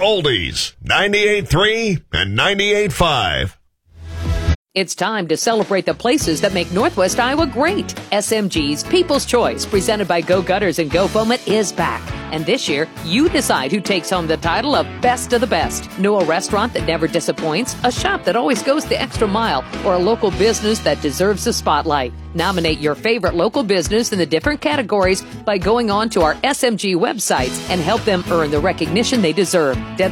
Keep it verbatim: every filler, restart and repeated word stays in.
oldies, ninety-eight point three and ninety-eight point five. It's time to celebrate the places that make Northwest Iowa great. S M G's People's Choice, presented by Go Gutters and Go Foamit, is back. And this year, you decide who takes home the title of Best of the Best. Know a restaurant that never disappoints, a shop that always goes the extra mile, or a local business that deserves the spotlight. Nominate your favorite local business in the different categories by going on to our S M G websites and help them earn the recognition they deserve. Deadline